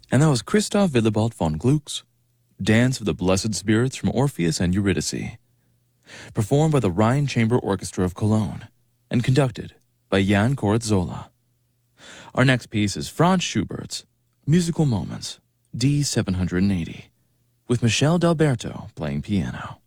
And that was Christoph Willibald von Gluck's Dance of the Blessed Spirits from Orpheus and Eurydice, performed by the Rhine Chamber Orchestra of Cologne and conducted by Jan Koretzola. Our next piece is Franz Schubert's Musical Moments, D 780, with Michel D'Alberto playing piano.